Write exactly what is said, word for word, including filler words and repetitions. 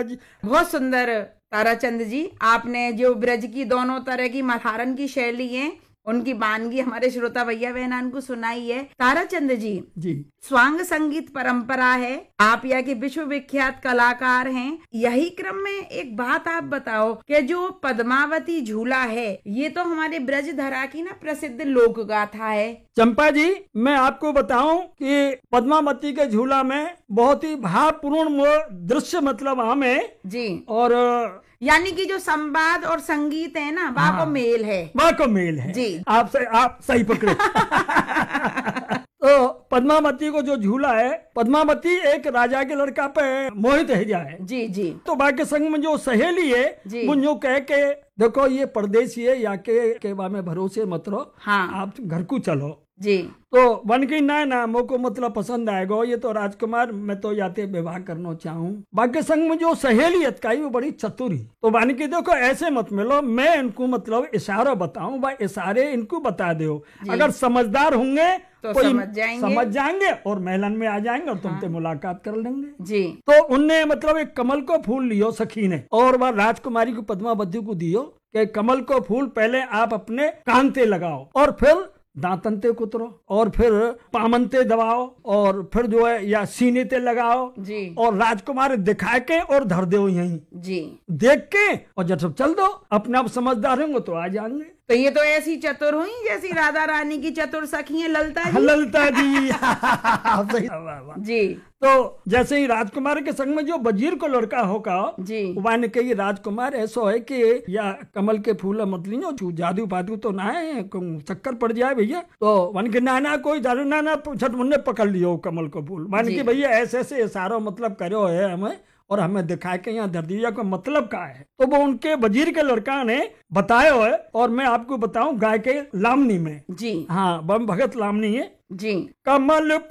महाराज। बहुत सुंदर ताराचंद जी, आपने जो ब्रज की दोनों तरह की महारन की शैली है उनकी वानगी हमारे श्रोता भैया बहनान को सुनाई है। ताराचंद जी जी स्वांग संगीत परंपरा है, आप यहाँ के विश्व विख्यात कलाकार हैं। यही क्रम में एक बात आप बताओ कि जो पद्मावती झूला है ये तो हमारे ब्रजधरा की ना प्रसिद्ध लोक गाथा है। चंपा जी, मैं आपको बताऊं कि पद्मावती के झूला में बहुत ही भावपूर्ण दृश्य मतलब हमें जी, और यानी कि जो संवाद और संगीत है ना वहाँ को मेल है, वहाँ को मेल है जी। आप सही, आप सही पकड़े। तो पद्मावती को जो झूला है, पद्मावती एक राजा के लड़का पे मोहित है जाए जी जी। तो बाकी संग में जो सहेली है वो यूं कह के देखो ये परदेसी है या के केवा में भरोसे मत रहो, हाँ आप घर को चलो जी। तो वन की ना ना मोको मतलब पसंद आएगा, ये तो राजकुमार मैं तो याते विवाह करना चाहूँ। बाकी संग में जो सहेलियत का वो बड़ी चतुरी, तो वन की देखो ऐसे मत मिलो, मैं इनको मतलब इशारा बताऊं, भाई इशारे इनको बता दो, अगर समझदार होंगे तो कोई समझ जाएंगे समझ जाएंगे और मेलन में आ जाएंगे और तुमसे मुलाकात कर लेंगे जी। तो उनने मतलब एक कमल को फूल लियो सखी ने और वह राजकुमारी को पद्मावती को दियो कि कमल को फूल पहले आप अपने कान पे लगाओ और फिर दांतनते कुतरो और फिर पामनते दबाओ और फिर जो है या सीने ते लगाओ जी। और राजकुमार दिखा के और धर दो यहीं जी, देख के और जब सब चल दो, अपने आप समझदार होंगे तो आ जाएंगे। तो ये तो ऐसी चतुर हुई जैसी राधा रानी की चतुर सखी है ललता जी। ललता जी सही। वाह, वाह। जी। तो जैसे ही राजकुमार के संग में जो वजीर को लड़का होगा जी, वाने के ये राजकुमार ऐसा है कि या कमल के फूल मत लीजिए, जादू पादू तो ना है, चक्कर पड़ जाए भैया, तो वन के ना ना कोई जादू ना ना छठ मुन्ने पकड़ लियो कमल को फूल, मान के भैया ऐसे ऐसे इशारा मतलब करो है हमें और हमें दिखाए के यहाँ धर दिया का मतलब क्या है। तो वो उनके वजीर के लड़का ने बताया है और मैं आपको बताऊं गाय के लामनी में जी, हाँ बम भगत लामनी है जी। कमल